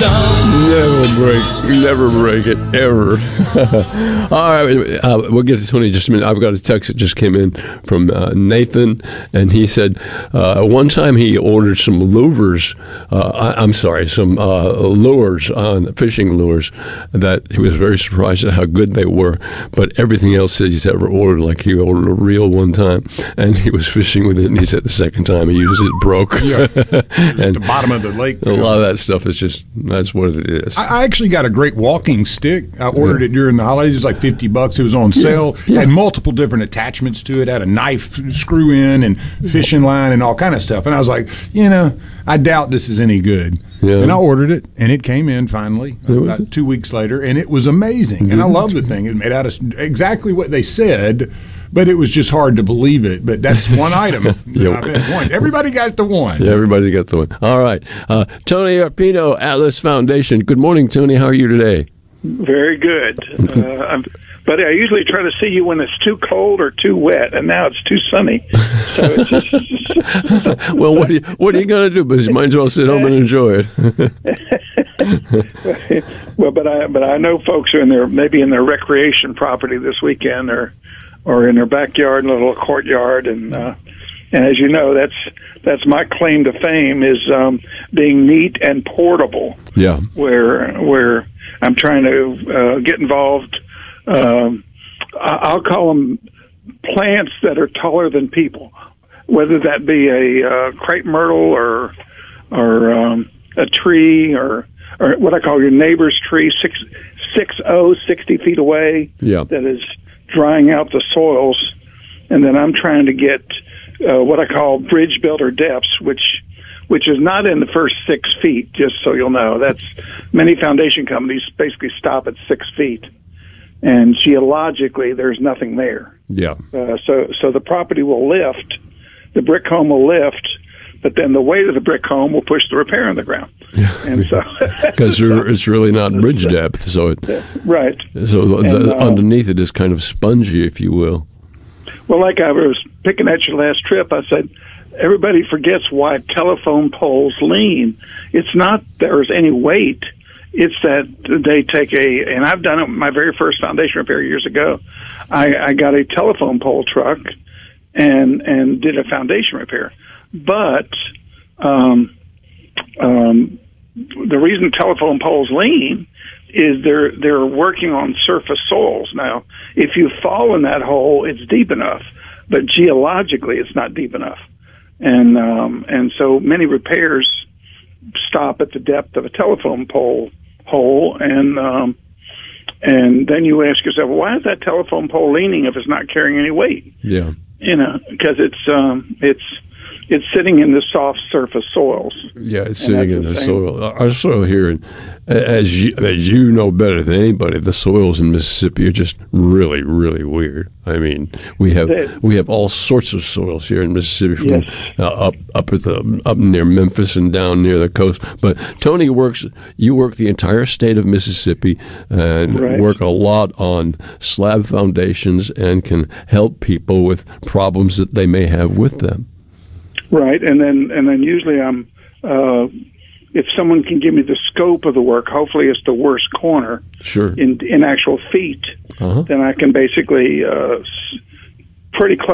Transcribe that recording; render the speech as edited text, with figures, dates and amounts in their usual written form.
Never break it, ever. All right, we'll get to Tony in just a minute. I've got a text that just came in from Nathan, and he said one time he ordered some lures, on fishing lures, that he was very surprised at how good they were, but everything else that he's ever ordered, like he ordered a reel one time, and he was fishing with it, and he said the second time he used it, it broke. Yeah. And the bottom of the lake. A lot of that stuff is just, that's what it is. I actually got a great walking stick. I ordered it during the holidays. It was like $50. It was on sale. It had multiple different attachments to it. It had a knife screw in and fishing line and all kind of stuff. And I was like, I doubt this is any good. Yeah. And I ordered it, and it came in finally about 2 weeks later, and it was amazing. And I love the thing. It was made out of exactly what they said, but it was just hard to believe it. But that's one item. Everybody got the one. Yeah, everybody got the one. All right. Tony Arpino, Atlas Foundation. Good morning, Tony. How are you today? Very good. But I usually try to see you when it's too cold or too wet, and now it's too sunny. So it's just well, what are you going to do? But you might as well sit home and enjoy it. Well, but I know folks are maybe in their recreation property this weekend, or in their backyard, in a little courtyard, and as you know, that's my claim to fame is being neat and portable. Yeah, where I'm trying to get involved. I'll call them plants that are taller than people, whether that be a crepe myrtle or a tree or what I call your neighbor's tree, 60 feet away. Yeah. That is drying out the soils, and then I'm trying to get what I call bridge builder depths, which is not in the first 6 feet. Just so you'll know, that's many foundation companies basically stop at 6 feet. And geologically, there's nothing there. Yeah. So the property will lift, the brick home will lift, but then the weight of the brick home will push the repair in the ground. Yeah. And so because it's really not bridge depth, so right. So underneath it is kind of spongy, if you will. Well, like I was picking at your last trip, I said everybody forgets why telephone poles lean. It's not there's any weight. It's that they take and I've done it my very first foundation repair years ago. I got a telephone pole truck and did a foundation repair. But the reason telephone poles lean is they're working on surface soils. Now, if you fall in that hole, it's deep enough, but geologically, it's not deep enough, and so many repairs stop at the depth of a telephone pole hole, and then you ask yourself, well, why is that telephone pole leaning if it's not carrying any weight? Yeah, because it's sitting in the soft surface soils. Yeah, it's sitting in the soil. Our soil here, and as you know better than anybody, the soils in Mississippi are just really, really weird. I mean, we have all sorts of soils here in Mississippi, from up near Memphis and down near the coast. But Tony you work the entire state of Mississippi and work a lot on slab foundations and can help people with problems that they may have with them. Right, and then usually I'm if someone can give me the scope of the work, hopefully it's the worst corner. Sure. In actual feet, then I can basically pretty close